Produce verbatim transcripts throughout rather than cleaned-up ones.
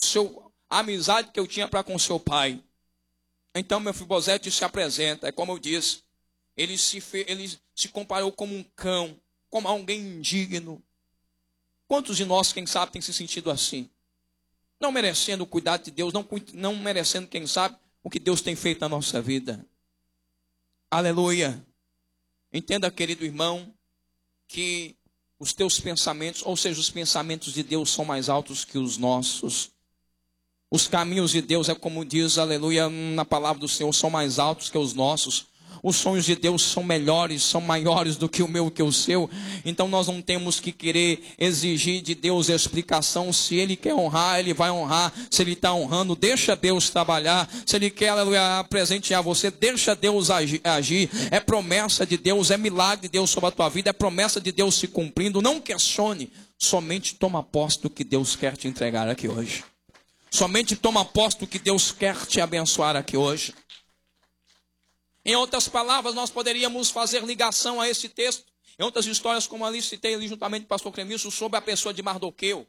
seu, a amizade que eu tinha para com seu pai. Então Mefibosete se apresenta, é como eu disse, ele se, fe, ele se comparou como um cão, como alguém indigno. Quantos de nós, quem sabe, tem se sentido assim? Não merecendo o cuidado de Deus, não, não merecendo, quem sabe, o que Deus tem feito na nossa vida. Aleluia. Entenda, querido irmão, que os teus pensamentos, ou seja, os pensamentos de Deus são mais altos que os nossos. Os caminhos de Deus, é como diz, aleluia, na palavra do Senhor, são mais altos que os nossos. Os sonhos de Deus são melhores, são maiores do que o meu, que o seu. Então nós não temos que querer exigir de Deus explicação. Se Ele quer honrar, Ele vai honrar. Se Ele está honrando, deixa Deus trabalhar. Se Ele quer, aleluia, presentear você, deixa Deus agir. É promessa de Deus, é milagre de Deus sobre a tua vida, é promessa de Deus se cumprindo. Não questione, somente toma posse do que Deus quer te entregar aqui hoje. Somente toma posse do que Deus quer te abençoar aqui hoje. Em outras palavras, nós poderíamos fazer ligação a esse texto, em outras histórias, como ali citei ali juntamente com o pastor Clemilson, sobre a pessoa de Mardoqueu.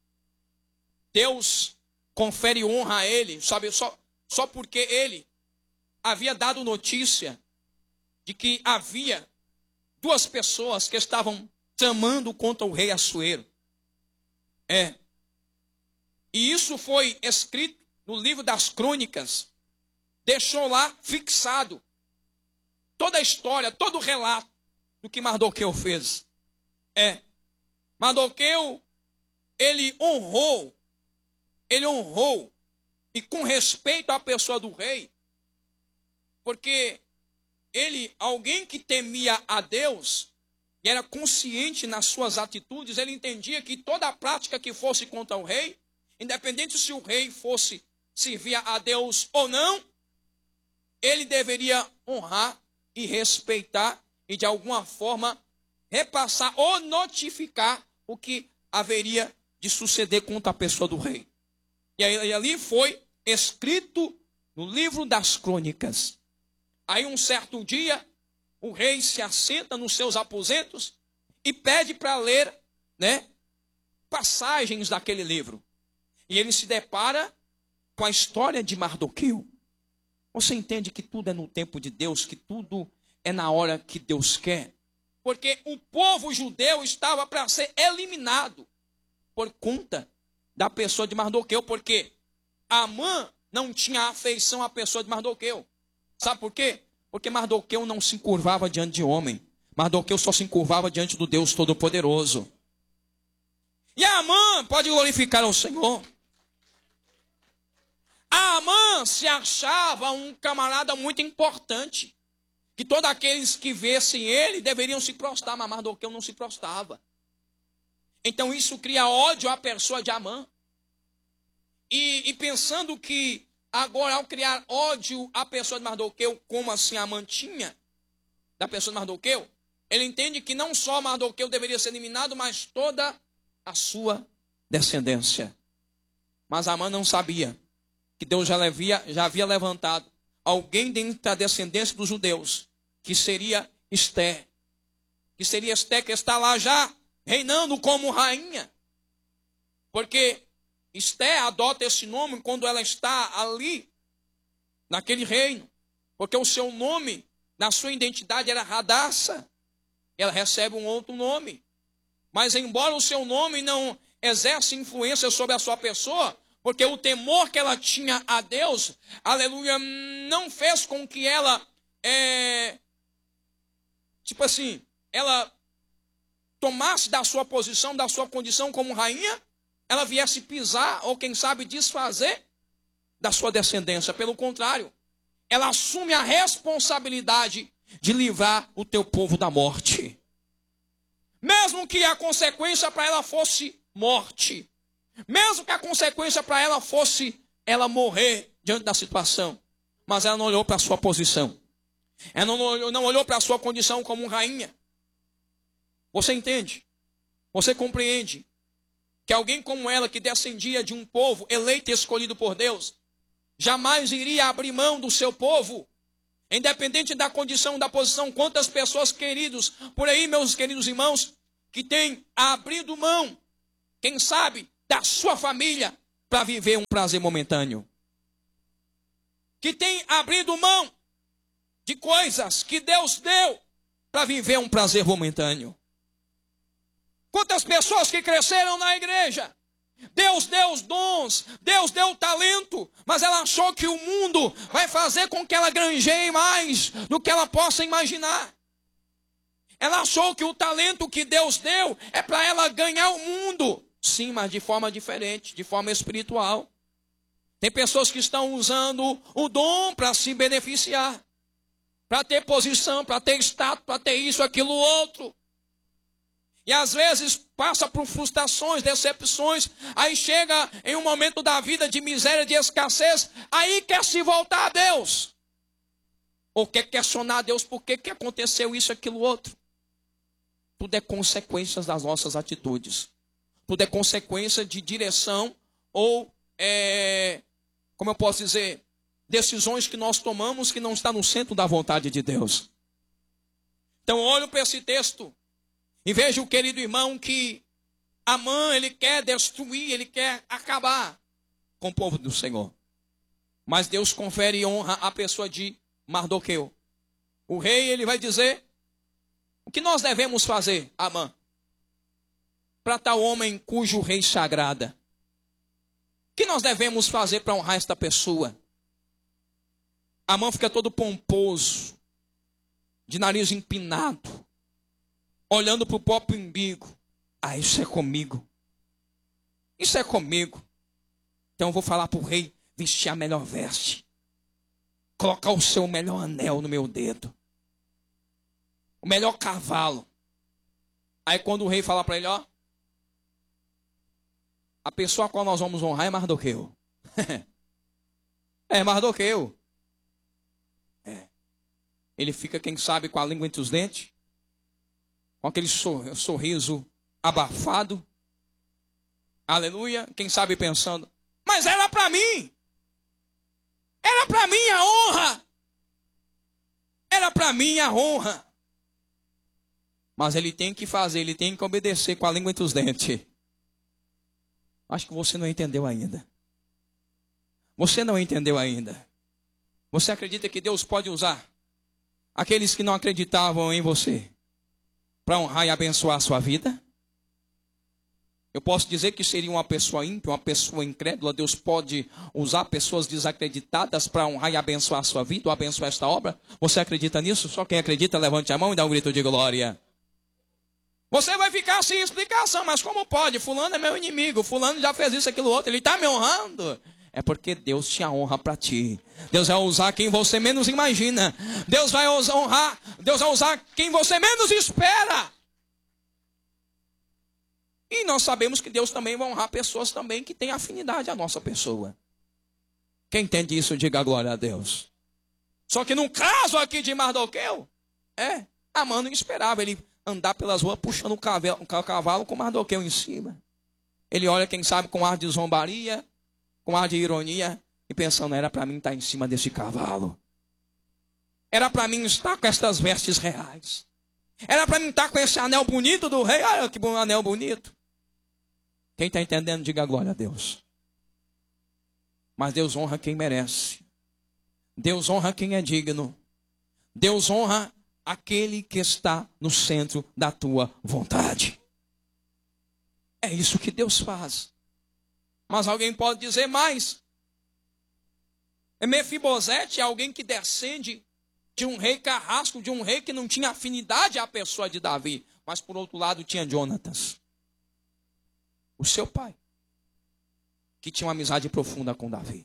Deus confere honra a ele, sabe, só, só porque ele havia dado notícia de que havia duas pessoas que estavam tramando contra o rei Assuero. É. E isso foi escrito no livro das Crônicas, deixou lá fixado toda a história, todo o relato do que Mardoqueu fez. É, Mardoqueu, ele honrou, ele honrou, e com respeito à pessoa do rei, porque ele, alguém que temia a Deus, e era consciente nas suas atitudes, ele entendia que toda a prática que fosse contra o rei, independente se o rei fosse servir a Deus ou não, ele deveria honrar e respeitar e de alguma forma repassar ou notificar o que haveria de suceder contra a pessoa do rei. E ali foi escrito no livro das Crônicas. Aí um certo dia, o rei se assenta nos seus aposentos e pede para ler, né, passagens daquele livro. E ele se depara com a história de Mardoqueu. Você entende que tudo é no tempo de Deus, que tudo é na hora que Deus quer? Porque o povo judeu estava para ser eliminado por conta da pessoa de Mardoqueu, porque Amã não tinha afeição à pessoa de Mardoqueu. Sabe por quê? Porque Mardoqueu não se curvava diante de homem. Mardoqueu só se curvava diante do Deus Todo-Poderoso. E Amã pode glorificar ao Senhor. Amã se achava um camarada muito importante, que todos aqueles que vissem ele deveriam se prostrar, mas Mardoqueu não se prostrava. Então isso cria ódio à pessoa de Amã. E, e pensando que agora, ao criar ódio à pessoa de Mardoqueu, como assim Amã tinha da pessoa de Mardoqueu, ele entende que não só Mardoqueu deveria ser eliminado, mas toda a sua descendência. Mas Amã não sabia que Deus já havia, já havia levantado alguém dentro da descendência dos judeus, que seria Esté. Que seria Esté, que está lá já reinando como rainha. Porque Esté adota esse nome quando ela está ali, naquele reino. Porque o seu nome, na sua identidade, era Radassa. Ela recebe um outro nome. Mas embora o seu nome não exerça influência sobre a sua pessoa, porque o temor que ela tinha a Deus, aleluia, não fez com que ela, é, tipo assim, ela tomasse da sua posição, da sua condição como rainha, ela viesse pisar, ou quem sabe desfazer da sua descendência. Pelo contrário, ela assume a responsabilidade de livrar o teu povo da morte. Mesmo que a consequência para ela fosse morte. Mesmo que a consequência para ela fosse ela morrer diante da situação. Mas ela não olhou para a sua posição. Ela não olhou, não olhou para a sua condição como rainha. Você entende? Você compreende que alguém como ela, que descendia de um povo eleito e escolhido por Deus, jamais iria abrir mão do seu povo, independente da condição, da posição. Quantas pessoas, queridos, por aí, meus queridos irmãos, que têm abrido mão, quem sabe, da sua família, para viver um prazer momentâneo. Que tem abrido mão de coisas que Deus deu para viver um prazer momentâneo. Quantas pessoas que cresceram na igreja, Deus deu os dons, Deus deu o talento, mas ela achou que o mundo vai fazer com que ela granjeie mais do que ela possa imaginar. Ela achou que o talento que Deus deu é para ela ganhar o mundo. Sim, mas de forma diferente, de forma espiritual. Tem pessoas que estão usando o dom para se beneficiar, para ter posição, para ter status, para ter isso, aquilo, outro. E às vezes passa por frustrações, decepções, aí chega em um momento da vida de miséria, de escassez, aí quer se voltar a Deus. Ou quer questionar a Deus por que que aconteceu isso, aquilo, outro. Tudo é consequência das nossas atitudes. Tudo é consequência de direção ou, é, como eu posso dizer, decisões que nós tomamos que não está no centro da vontade de Deus. Então olho para esse texto e vejo, querido irmão, que Amã, ele quer destruir, ele quer acabar com o povo do Senhor. Mas Deus confere honra à pessoa de Mardoqueu. O rei, ele vai dizer, o que nós devemos fazer, Amã, para tal homem cujo rei se agrada? O que nós devemos fazer para honrar esta pessoa? Amã fica todo pomposo, de nariz empinado, olhando para o próprio umbigo. Ah, isso é comigo. Isso é comigo. Então eu vou falar para o rei vestir a melhor veste. Colocar o seu melhor anel no meu dedo. O melhor cavalo. Aí quando o rei fala para ele, ó. A pessoa a qual nós vamos honrar é Mardoqueu. É Mardoqueu. É. Ele fica, quem sabe, com a língua entre os dentes. Com aquele sorriso abafado. Aleluia. Quem sabe pensando, mas era para mim. Era para mim a honra. Era para mim a honra. Mas ele tem que fazer, ele tem que obedecer com a língua entre os dentes. Acho que você não entendeu ainda. Você não entendeu ainda. Você acredita que Deus pode usar aqueles que não acreditavam em você para honrar e abençoar a sua vida? Eu posso dizer que seria uma pessoa ímpia, uma pessoa incrédula. Deus pode usar pessoas desacreditadas para honrar e abençoar a sua vida ou abençoar esta obra? Você acredita nisso? Só quem acredita, levante a mão e dá um grito de glória. Você vai ficar sem explicação, mas como pode? Fulano é meu inimigo, fulano já fez isso, aquilo, outro, ele está me honrando. É porque Deus tinha honra para ti. Deus vai usar quem você menos imagina. Deus vai honrar, Deus vai usar quem você menos espera. E nós sabemos que Deus também vai honrar pessoas também que têm afinidade à nossa pessoa. Quem entende isso, diga glória a Deus. Só que no caso aqui de Mardoqueu, é, Amã não esperava ele andar pelas ruas puxando o cavalo, o cavalo com Mardoqueu em cima. Ele olha, quem sabe, com ar de zombaria, com ar de ironia, e pensando, era para mim estar em cima desse cavalo. Era para mim estar com estas vestes reais. Era para mim estar com esse anel bonito do rei. Olha que bom anel bonito. Quem está entendendo, diga glória a Deus. Mas Deus honra quem merece. Deus honra quem é digno. Deus honra aquele que está no centro da tua vontade. É isso que Deus faz. Mas alguém pode dizer mais. Mefibosete é alguém que descende de um rei carrasco, de um rei que não tinha afinidade à pessoa de Davi. Mas por outro lado tinha Jonatas, o seu pai, que tinha uma amizade profunda com Davi.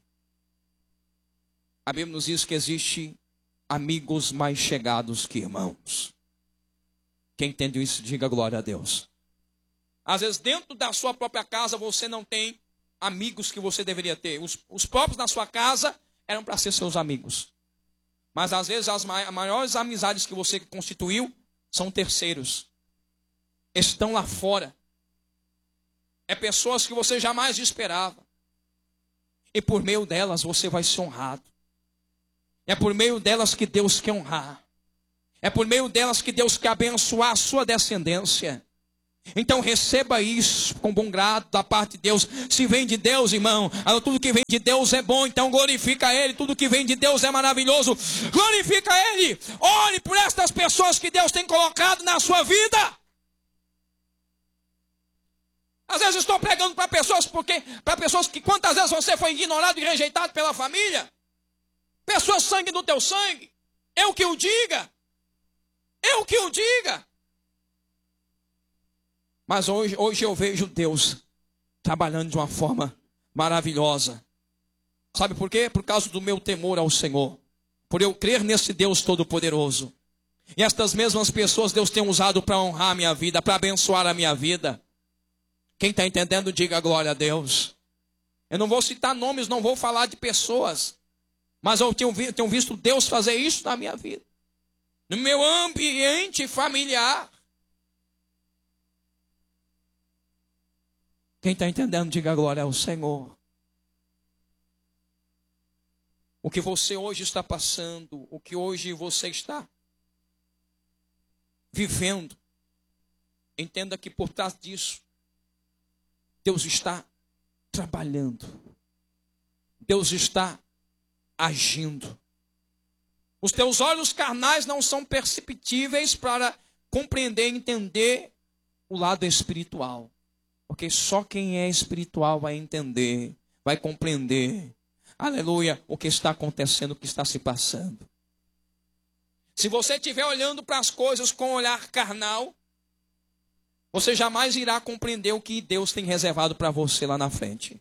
A Bíblia nos diz que existe amigos mais chegados que irmãos. Quem entende isso, diga glória a Deus. Às vezes dentro da sua própria casa você não tem amigos que você deveria ter. Os, os próprios na sua casa eram para ser seus amigos. Mas às vezes as maiores amizades que você constituiu são terceiros. Estão lá fora. É pessoas que você jamais esperava. E por meio delas você vai ser honrado. É por meio delas que Deus quer honrar. É por meio delas que Deus quer abençoar a sua descendência. Então receba isso com bom grado da parte de Deus. Se vem de Deus, irmão, tudo que vem de Deus é bom, então glorifica Ele. Tudo que vem de Deus é maravilhoso, glorifica Ele. Ore por estas pessoas que Deus tem colocado na sua vida. Às vezes estou pregando para pessoas, porque para pessoas que quantas vezes você foi ignorado e rejeitado pela família? Pessoas sangue do teu sangue. Eu que o diga. Eu que o diga. Mas hoje, hoje eu vejo Deus trabalhando de uma forma maravilhosa. Sabe por quê? Por causa do meu temor ao Senhor. Por eu crer nesse Deus Todo-Poderoso. E estas mesmas pessoas Deus tem usado para honrar a minha vida, para abençoar a minha vida. Quem está entendendo, diga glória a Deus. Eu não vou citar nomes, não vou falar de pessoas. Mas eu tenho, tenho visto Deus fazer isso na minha vida. No meu ambiente familiar. Quem está entendendo, diga glória ao Senhor. O que você hoje está passando, o que hoje você está vivendo, entenda que por trás disso, Deus está trabalhando. Deus está agindo. Os teus olhos carnais não são perceptíveis para compreender e entender o lado espiritual. Porque só quem é espiritual vai entender, vai compreender, aleluia, o que está acontecendo, o que está se passando. Se você estiver olhando para as coisas com um olhar carnal, você jamais irá compreender o que Deus tem reservado para você lá na frente.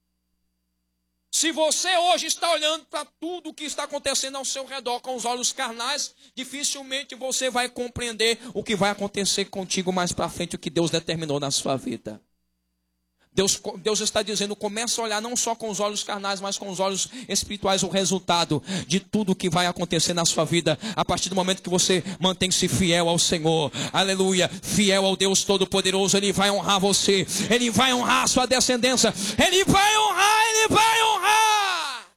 Se você hoje está olhando para tudo o que está acontecendo ao seu redor com os olhos carnais, dificilmente você vai compreender o que vai acontecer contigo mais para frente, o que Deus determinou na sua vida. Deus, Deus está dizendo, começa a olhar não só com os olhos carnais, mas com os olhos espirituais, o resultado de tudo que vai acontecer na sua vida, a partir do momento que você mantém-se fiel ao Senhor, aleluia, fiel ao Deus Todo-Poderoso. Ele vai honrar você, Ele vai honrar a sua descendência, Ele vai honrar, Ele vai honrar,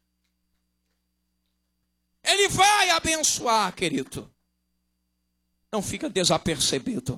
Ele vai abençoar, querido. Não fica desapercebido,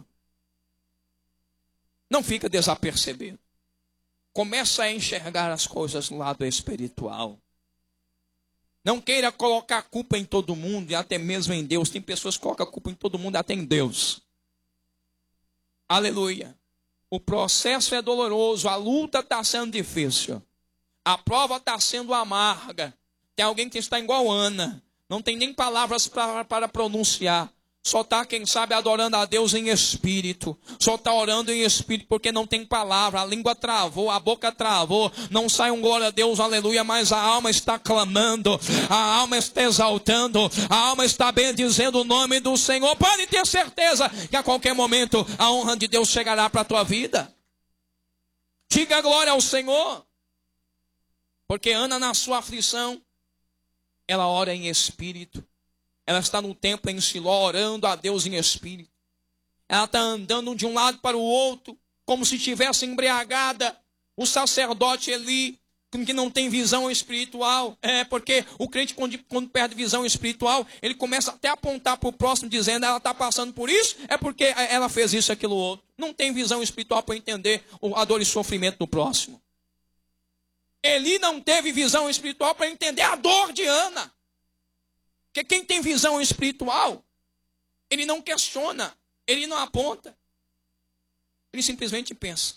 não fica desapercebido. Começa a enxergar as coisas no lado espiritual. Não queira colocar a culpa em todo mundo e até mesmo em Deus. Tem pessoas que colocam a culpa em todo mundo e até em Deus. Aleluia. O processo é doloroso, a luta está sendo difícil. A prova está sendo amarga. Tem alguém que está igual Ana. Não tem nem palavras para, para pronunciar. Só está, quem sabe, adorando a Deus em espírito. Só está orando em espírito porque não tem palavra. A língua travou, a boca travou. Não sai um glória a Deus, aleluia. Mas a alma está clamando. A alma está exaltando. A alma está bendizendo o nome do Senhor. Pode ter certeza que a qualquer momento a honra de Deus chegará para a tua vida. Diga glória ao Senhor. Porque Ana, na sua aflição, ela ora em espírito. Ela está no templo em Siló, orando a Deus em espírito. Ela está andando de um lado para o outro, como se estivesse embriagada. O sacerdote Eli, que não tem visão espiritual. É, porque o crente, quando, quando perde visão espiritual, ele começa até a apontar para o próximo, dizendo, ela está passando por isso, é porque ela fez isso, aquilo, outro. Não tem visão espiritual para entender a dor e sofrimento do próximo. Eli não teve visão espiritual para entender a dor de Ana. Porque quem tem visão espiritual, ele não questiona, ele não aponta. Ele simplesmente pensa.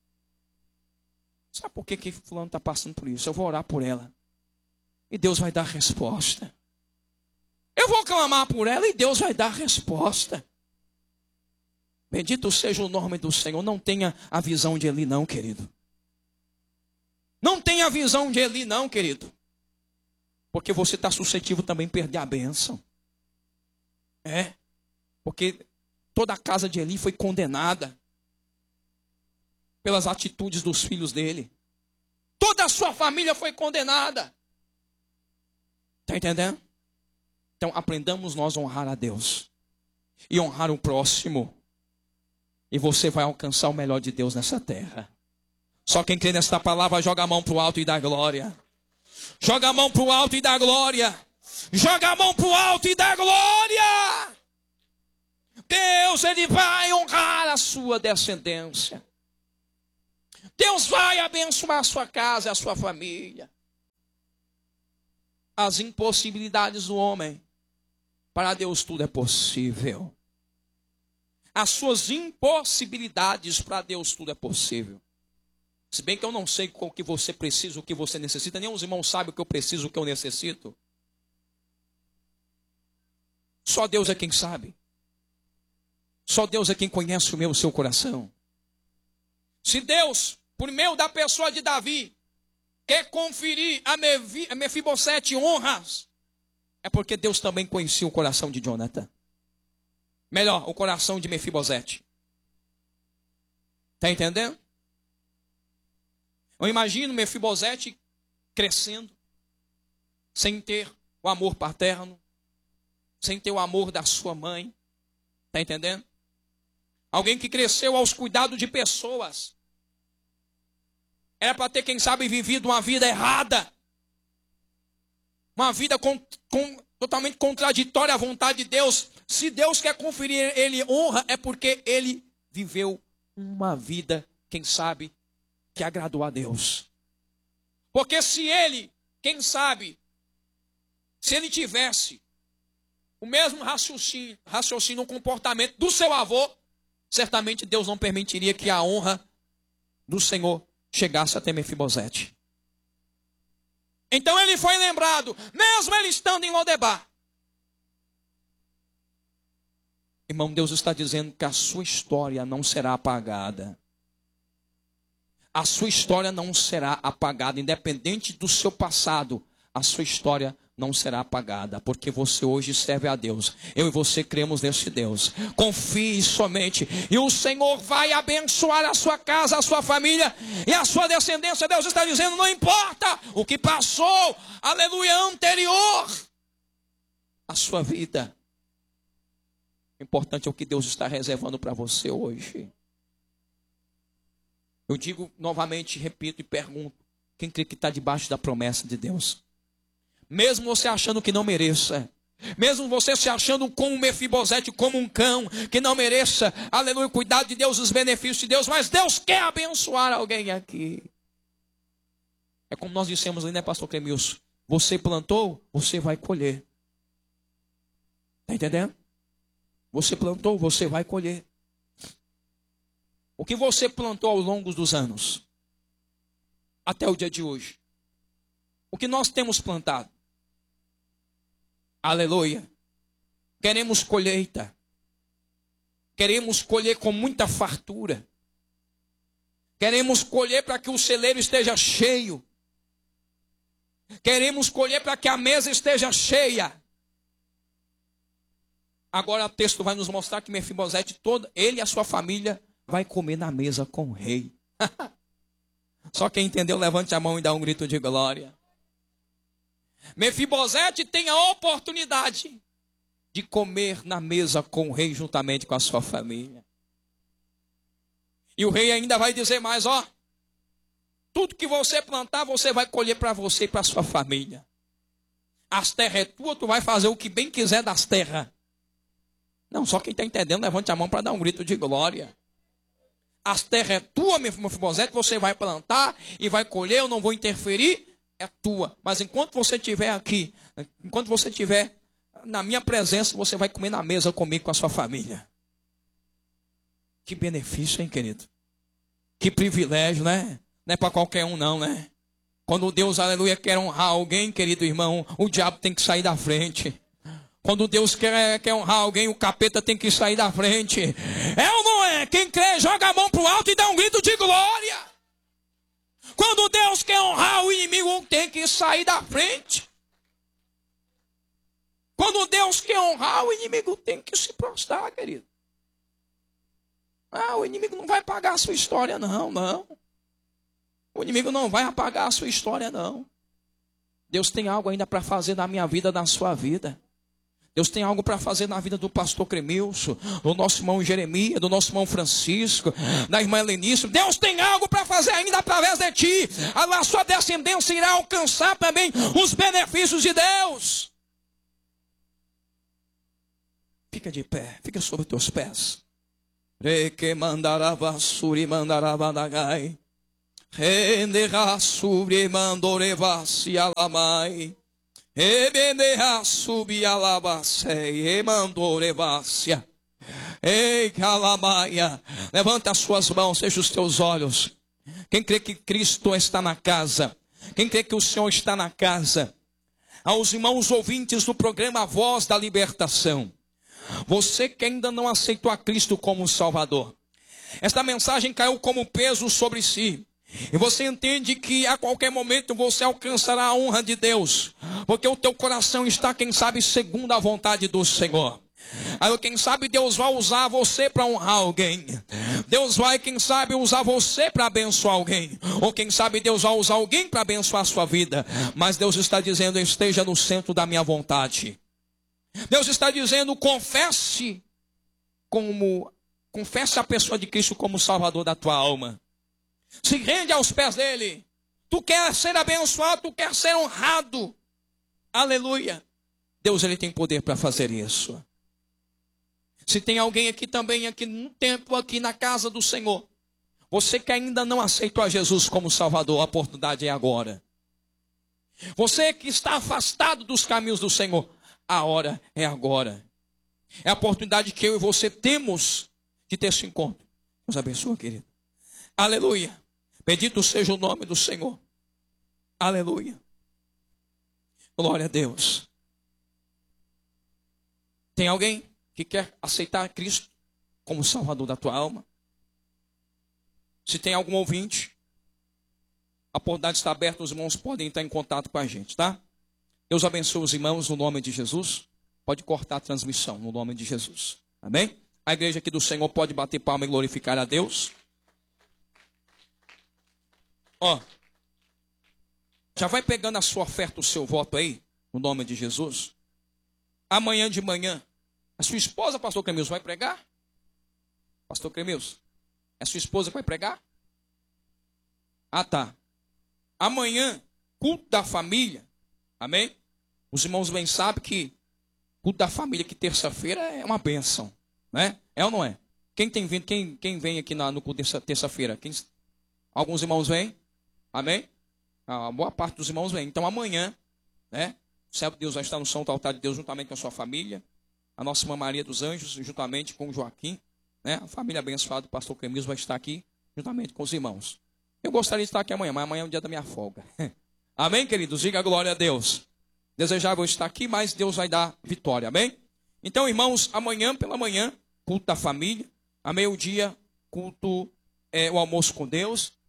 Sabe por que, que fulano está passando por isso? Eu vou orar por ela. E Deus vai dar resposta. Eu vou clamar por ela e Deus vai dar resposta. Bendito seja o nome do Senhor. Não tenha a visão de Eli não, querido. Não tenha a visão de Eli não, querido. Porque você está suscetível também a perder a bênção. É. Porque toda a casa de Eli foi condenada pelas atitudes dos filhos dele. Toda a sua família foi condenada. Está entendendo? Então aprendamos nós a honrar a Deus. E honrar o próximo. E você vai alcançar o melhor de Deus nessa terra. Só quem crê nesta palavra joga a mão para o alto e dá glória. Joga a mão para o alto e dá glória. Joga a mão para o alto e dá glória. Deus, ele vai honrar a sua descendência. Deus vai abençoar a sua casa e a sua família. As impossibilidades do homem, para Deus tudo é possível. As suas impossibilidades, para Deus tudo é possível. Se bem que eu não sei o que você precisa, o que você necessita, nem os irmãos sabem o que eu preciso, o que eu necessito. Só Deus é quem sabe. Só Deus é quem conhece o meu e o seu coração. Se Deus, por meio da pessoa de Davi, quer conferir a Mefibosete honras, é porque Deus também conhecia o coração de Jonathan. Melhor, o coração de Mefibosete. Está entendendo? Eu imagino Mefibosete crescendo, sem ter o amor paterno, sem ter o amor da sua mãe. Está entendendo? Alguém que cresceu aos cuidados de pessoas. Era para ter, quem sabe, vivido uma vida errada. Uma vida com, com, totalmente contraditória à vontade de Deus. Se Deus quer conferir ele honra, é porque ele viveu uma vida, quem sabe, que agradou a Deus. Porque se ele, quem sabe, se ele tivesse o mesmo raciocínio, raciocínio, um comportamento do seu avô, certamente Deus não permitiria que a honra do Senhor chegasse até Mefibosete. Então ele foi lembrado, mesmo ele estando em Lodebar. Irmão, Deus está dizendo que a sua história não será apagada. A sua história não será apagada, independente do seu passado, a sua história não será apagada, porque você hoje serve a Deus. Eu e você cremos nesse Deus. Confie somente, e o Senhor vai abençoar a sua casa, a sua família e a sua descendência. Deus está dizendo, não importa o que passou, aleluia, anterior à sua vida. O importante é o que Deus está reservando para você hoje. Eu digo novamente, repito e pergunto, quem crê que está debaixo da promessa de Deus? Mesmo você achando que não mereça, mesmo você se achando como um Mefibosete, como um cão, que não mereça, aleluia, o cuidado de Deus, os benefícios de Deus, mas Deus quer abençoar alguém aqui. É como nós dissemos ali, né, pastor Clemilson? Você plantou, você vai colher. Está entendendo? Você plantou, você vai colher. O que você plantou ao longo dos anos, até o dia de hoje, o que nós temos plantado, aleluia, queremos colheita, queremos colher com muita fartura, queremos colher para que o celeiro esteja cheio, queremos colher para que a mesa esteja cheia. Agora o texto vai nos mostrar que Mefibosete, todo, ele e a sua família, vai comer na mesa com o rei. Só quem entendeu, levante a mão e dá um grito de glória. Mefibosete tem a oportunidade de comer na mesa com o rei juntamente com a sua família. E o rei ainda vai dizer mais, ó, tudo que você plantar, você vai colher para você e para a sua família. As terras é tua, tu vai fazer o que bem quiser das terras. Não, só quem está entendendo, levante a mão para dar um grito de glória. As terras é tua, Mefibosete, você vai plantar e vai colher, eu não vou interferir, é tua. Mas enquanto você estiver aqui, enquanto você estiver na minha presença, você vai comer na mesa comigo, com a sua família. Que benefício, hein, querido? Que privilégio, né? Não é para qualquer um, não, né? Quando Deus, aleluia, quer honrar alguém, querido irmão, o diabo tem que sair da frente. Quando Deus quer, quer honrar alguém, o capeta tem que sair da frente. É ou não é? Quem crê, joga a mão para o alto e dá um grito de glória. Quando Deus quer honrar o inimigo, tem que sair da frente. Quando Deus quer honrar, o inimigo tem que se prostrar, querido. Ah, o inimigo não vai apagar a sua história, não, não. O inimigo não vai apagar a sua história, não. Deus tem algo ainda para fazer na minha vida, na sua vida. Deus tem algo para fazer na vida do pastor Cremilson, do nosso irmão Jeremias, do nosso irmão Francisco, da irmã Helenício. Deus tem algo para fazer ainda através de ti. A sua descendência irá alcançar também os benefícios de Deus. Fica de pé, fica sobre os teus pés. Reque mandarava suri mandarava dagai. Renderá sobre mandoreva se alamai. Ebenderá subi alabacei. Mandorevácia. Ei, calamaia. Levanta as suas mãos, fecha os teus olhos. Quem crê que Cristo está na casa? Quem crê que o Senhor está na casa? Aos irmãos ouvintes do programa A Voz da Libertação. Você que ainda não aceitou a Cristo como Salvador. Esta mensagem caiu como peso sobre si. E você entende que a qualquer momento você alcançará a honra de Deus. Porque o teu coração está, quem sabe, segundo a vontade do Senhor. Aí, quem sabe, Deus vai usar você para honrar alguém. Deus vai, quem sabe, usar você para abençoar alguém. Ou quem sabe, Deus vai usar alguém para abençoar a sua vida. Mas Deus está dizendo, esteja no centro da minha vontade. Deus está dizendo, confesse como, confesse a pessoa de Cristo como Salvador da tua alma. Se rende aos pés dele. Tu quer ser abençoado, tu quer ser honrado. Aleluia. Deus, ele tem poder para fazer isso. Se tem alguém aqui também, aqui no templo, aqui na casa do Senhor, você que ainda não aceitou a Jesus como Salvador, a oportunidade é agora. Você que está afastado dos caminhos do Senhor, a hora é agora. É a oportunidade que eu e você temos de ter esse encontro. Deus abençoe, querido. Aleluia. Bendito seja o nome do Senhor. Aleluia. Glória a Deus. Tem alguém que quer aceitar Cristo como Salvador da tua alma? Se tem algum ouvinte, a oportunidade está aberta, os irmãos podem entrar em contato com a gente, tá? Deus abençoe os irmãos no nome de Jesus. Pode cortar a transmissão no nome de Jesus. Amém? A igreja aqui do Senhor pode bater palma e glorificar a Deus. Ó, já vai pegando a sua oferta, o seu voto aí, no nome de Jesus. Amanhã de manhã, a sua esposa, pastor Cremilson, vai pregar? Pastor Cremilson, é a sua esposa que vai pregar? Ah, tá. Amanhã, culto da família. Amém? Os irmãos bem sabem que culto da família, que terça-feira é uma bênção. Né? É ou não é? Quem tem vindo, quem, quem vem aqui na, no culto dessa terça-feira? Quem, alguns irmãos vêm? Amém? A boa parte dos irmãos vem. Então amanhã, né? O servo de Deus vai estar no Santo Altar de Deus juntamente com a sua família. A nossa irmã Maria dos Anjos, juntamente com o Joaquim. Né? A família abençoada do pastor Cremilson vai estar aqui, juntamente com os irmãos. Eu gostaria de estar aqui amanhã, mas amanhã é o dia da minha folga. Amém, queridos? Diga glória a Deus. Desejável estar aqui, mas Deus vai dar vitória. Amém? Então, irmãos, amanhã pela manhã, culto da família. A meio-dia, culto, é, o almoço com Deus.